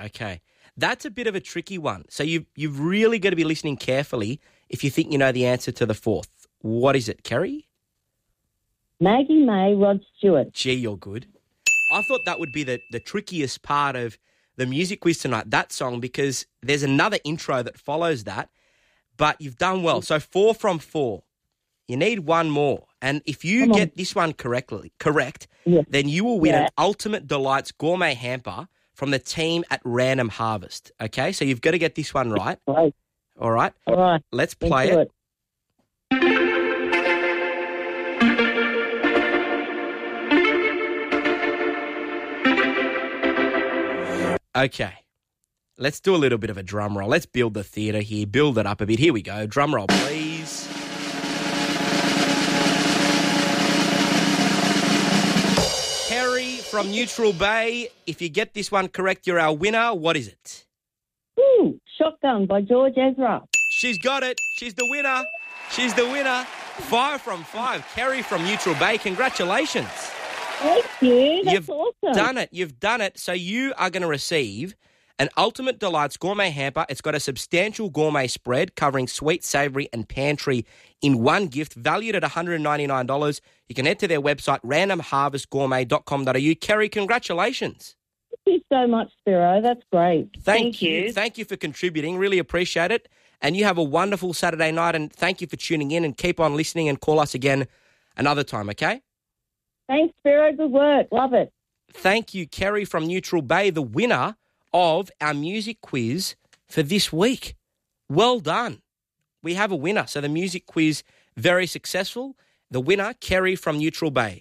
Okay. That's a bit of a tricky one. So you've really got to be listening carefully if you think you know the answer to the fourth. What is it, Kerry? Maggie May, Rod Stewart. Gee, you're good. I thought that would be the trickiest part of the music quiz tonight, that song, because there's another intro that follows that, but you've done well. So 4 from 4. You need one more. And if you get this one correct, then you will win an Ultimate Delights gourmet hamper from the team at Random Harvest. Okay, so you've got to get this one right. Right. All right? All right. Let's play it. Okay, let's do a little bit of a drum roll. Let's build the theatre here, build it up a bit. Here we go. Drum roll, please. Kerry from Neutral Bay, if you get this one correct, you're our winner. What is it? Ooh, Shotgun by George Ezra. She's got it. She's the winner. She's the winner. 5 from 5. Kerry from Neutral Bay, congratulations. Thank you. That's You've awesome. done it. You've done it. So you are going to receive an Ultimate Delights gourmet hamper. It's got a substantial gourmet spread covering sweet, savoury and pantry in one gift, valued at $199. You can head to their website, randomharvestgourmet.com.au. Kerry, congratulations. Thank you so much, Spiro. That's great. Thank you. Thank you for contributing. Really appreciate it. And you have a wonderful Saturday night, and thank you for tuning in, and keep on listening and call us again another time, okay? Thanks, Spiro. Good work. Love it. Thank you, Kerry from Neutral Bay, the winner of our music quiz for this week. Well done. We have a winner. So the music quiz, very successful. The winner, Kerry from Neutral Bay.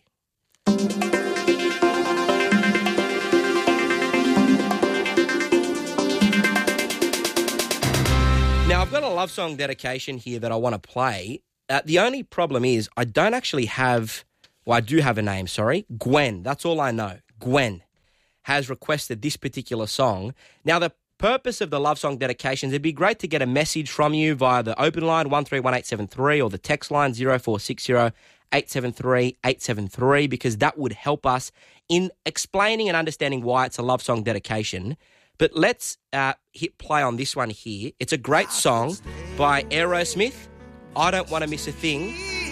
Now, I've got a love song dedication here that I want to play. The only problem is I don't actually have... Well, I do have a name, sorry. Gwen. That's all I know. Gwen has requested this particular song. Now, the purpose of the love song dedications, it'd be great to get a message from you via the open line 131873 or the text line 0460 873 873, because that would help us in explaining and understanding why it's a love song dedication. But let's hit play on this one here. It's a great song by Aerosmith. I Don't Want to Miss a Thing.